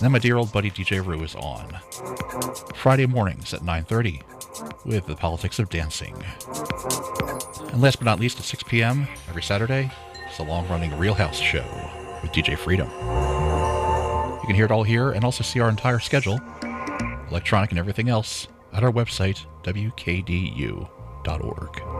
And then my dear old buddy DJ Rue is on Friday mornings at 9:30 with the politics of dancing. And last but not least, at 6 p.m. every Saturday, it's a long-running Real House show with DJ Freedom. You can hear it all here and also see our entire schedule, electronic and everything else, at our website, wkdu.org.